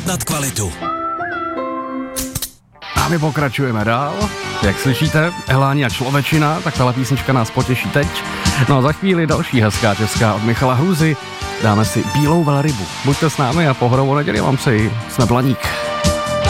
nad kvalitu. A my pokračujeme dál. Jak slyšíte, Elánia Člověčina, tak tahle písnička nás potěší teď. No a za chvíli další hezká česká od Michala Hruzy. Dáme si Bílou velrybu. Buďte s námi a pohodovou neděli vám přeji. Jsme Blaník.